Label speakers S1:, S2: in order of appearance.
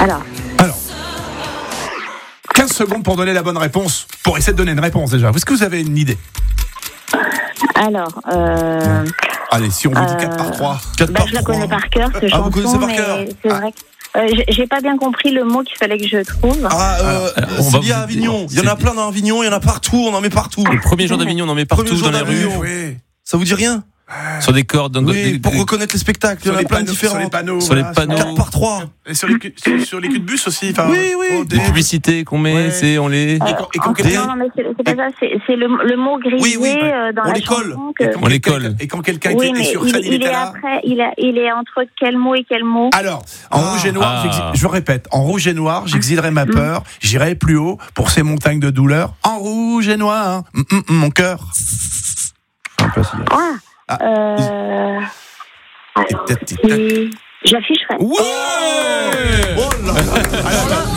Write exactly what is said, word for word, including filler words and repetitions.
S1: Alors.
S2: Alors. quinze secondes pour donner la bonne réponse. Pour essayer de donner une réponse déjà. Est-ce que vous avez une idée?
S1: Alors. Euh,
S2: Allez, si on vous dit
S1: euh,
S2: quatre par trois.
S3: quatre
S1: bah,
S3: par
S1: je la
S3: trois.
S1: connais par cœur, ce
S3: Ah,
S1: chanson,
S3: vous connaissez par
S1: mais
S3: cœur.
S1: c'est vrai que euh, j'ai- j'ai pas bien compris le mot qu'il fallait que je trouve.
S3: Ah, euh,
S4: Alors, on
S3: c'est
S4: va
S3: lié à
S4: vous-
S3: Avignon. Il y en a
S4: c'est-
S3: plein dans Avignon, il y en a partout, on en met partout.
S4: Le premier jour d'Avignon, on en met partout
S3: Premier jour
S4: dans les rues,
S3: d'Avignon.
S2: Oui.
S3: Ça vous dit rien?
S4: sur des cordes, dans
S3: Oui,
S4: des,
S3: pour
S4: des-
S3: reconnaître les spectacles, il y en
S2: Sur
S3: a
S2: les
S3: plein de
S2: panneaux, sur les
S3: différents.
S2: panneaux.
S4: Sur les
S2: voilà,
S4: panneaux.
S3: quatre par trois.
S2: Et sur les, cu- sur, sur les culs de bus aussi. Enfin,
S3: Oui, oui.
S2: oh, des-
S4: des publicités qu'on met,
S2: Ouais.
S4: c'est on les.
S2: Et quand, et quand
S1: En-
S2: quelqu'un.
S1: non, non, mais c'est, c'est pas ça, c'est, c'est le, le mot grisé
S3: Oui, oui,
S1: euh, dans
S3: on
S1: la
S3: les colle.
S1: chanson.
S2: et
S1: Que...
S2: quand
S4: On les
S2: quelqu'un-
S4: colle.
S2: Et quand quelqu'un
S1: Oui,
S2: était
S1: mais
S2: sur
S1: il,
S2: scène, il,
S1: il
S2: était
S1: est
S2: là.
S1: après, il, a, il est entre quel mot et quel mot?
S2: Alors, en
S3: Ah.
S2: rouge et noir,
S4: Ah.
S2: j'exi- je répète, en rouge et noir, j'exilerai ma peur, j'irai plus haut pour ces montagnes de douleur. En rouge et noir, mm, mm, mm, mon cœur. Un peu, c'est-
S1: Ah,
S2: Ah.
S1: euh... Alors,
S2: Et peut-être-
S1: c'est- j'afficherai.
S2: Ouais.
S3: Oh là là.
S2: Alors là,